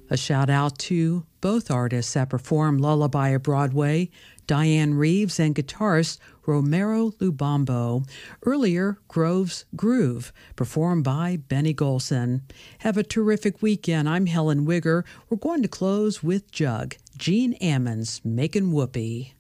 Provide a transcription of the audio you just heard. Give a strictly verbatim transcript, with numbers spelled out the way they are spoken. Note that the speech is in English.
A shout out to both artists that perform Lullaby at Broadway, Diane Reeves and guitarist Romero Lubambo. Earlier, Grove's Groove, performed by Benny Golson. Have a terrific weekend. I'm Helen Wigger. We're going to close with Jug, Gene Ammons, Makin' Whoopee.